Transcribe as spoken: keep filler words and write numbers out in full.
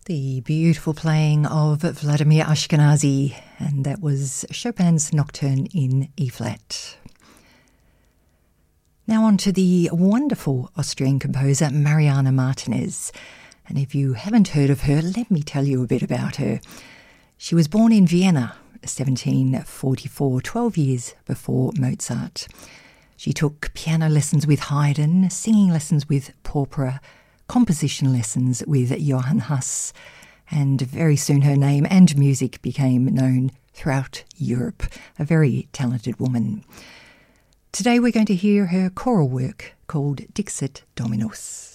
The beautiful playing of Vladimir Ashkenazy, and that was Chopin's Nocturne in E-flat. Now on to the wonderful Austrian composer Mariana Martinez. And if you haven't heard of her, let me tell you a bit about her. She was born in Vienna, seventeen forty-four, twelve years before Mozart. She took piano lessons with Haydn, singing lessons with Porpora, composition lessons with Johann Haas, and very soon her name and music became known throughout Europe. A very talented woman. Today we're going to hear her choral work called Dixit Dominus.